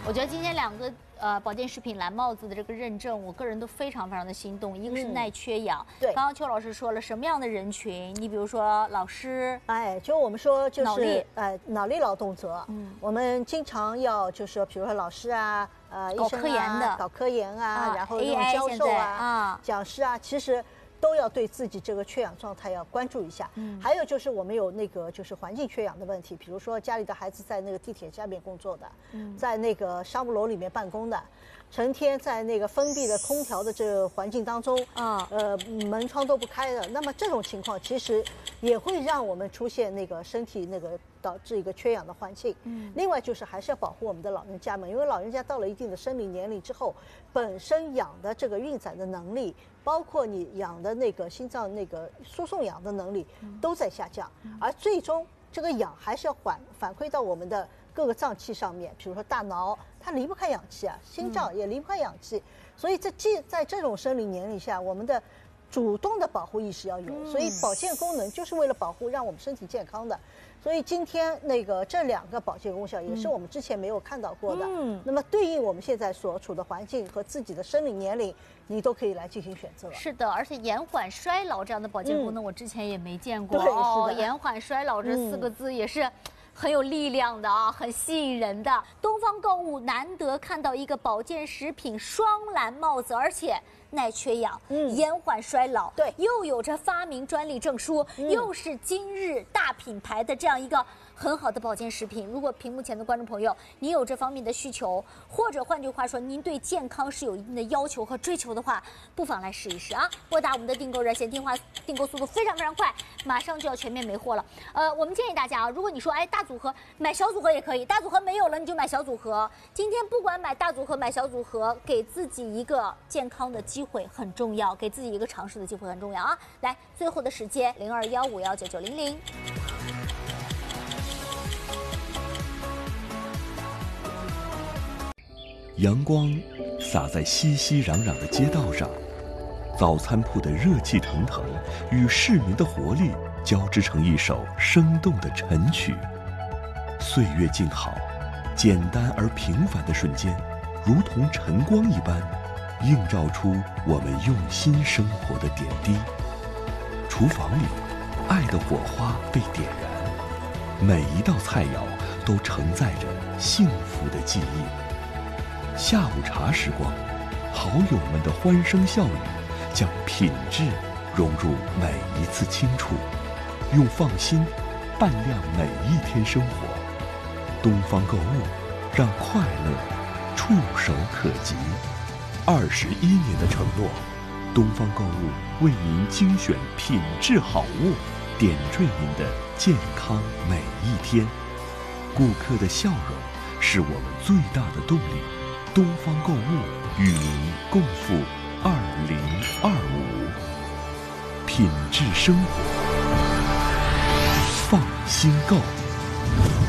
我觉得今天两个保健食品蓝帽子的这个认证，我个人都非常的心动。一个是耐缺氧， 对， 刚刚邱老师说了什么样的人群？你比如说老师， 就我们说就是脑力， 脑力劳动者，我们经常要就是说，比如说老师啊，医生啊，搞科研啊，然后教授啊，讲师啊，其实都要对自己这个缺氧状态要关注一下。还有就是我们有那个就是环境缺氧的问题，比如说家里的孩子在那个地铁下面工作的，在那个商务楼里面办公的，成天在那个封闭的空调的这个环境当中，门窗都不开的，那么这种情况其实也会让我们出现那个身体那个导致一个缺氧的环境。另外就是还是要保护我们的老人家们，因为老人家到了一定的生理年龄之后，本身氧的这个运载的能力，包括你氧的那个心脏那个输送氧的能力都在下降，而最终这个氧还是要反馈到我们的各个脏器上面，比如说大脑它离不开氧气啊，心脏也离不开氧气，所以在这种生理年龄下，我们的主动的保护意识要有，所以保健功能就是为了保护让我们身体健康的。所以今天那个这两个保健功效也是我们之前没有看到过的。那么对应我们现在所处的环境和自己的生理年龄，你都可以来进行选择。 是的，而且延缓衰老这样的保健功能，我之前也没见过。 对，是的， 延缓衰老这4个字也是很有力量的啊，很吸引人的。东方购物难得看到一个保健食品双蓝帽子，而且耐缺氧，延缓衰老， 对， 又有着发明专利证书，又是今日大品牌的这样一个很好的保健食品。如果屏幕前的观众朋友，你有这方面的需求，或者换句话说，您对健康是有一定的要求和追求的话，不妨来试一试啊！拨打我们的订购热线，电话订购速度非常快，马上就要全面没货了。我们建议大家啊，如果你说大组合买小组合也可以，大组合没有了你就买小组合。今天不管买大组合买小组合，给自己一个健康的机会很重要，给自己一个尝试的机会很重要啊！来，最后的时间0215199900。 阳光洒在熙熙攘攘的街道上，早餐铺的热气腾腾与市民的活力交织成一首生动的晨曲。岁月静好，简单而平凡的瞬间，如同晨光一般，映照出我们用心生活的点滴。厨房里，爱的火花被点燃，每一道菜肴都承载着幸福的记忆。下午茶时光，好友们的欢声笑语，将品质融入每一次轻触，用放心伴亮每一天生活。东方购物，让快乐触手可及。21年的承诺，东方购物为您精选品质好物，点缀您的健康每一天。顾客的笑容是我们最大的动力。东方购物与您共赴2025，品质生活，放心购。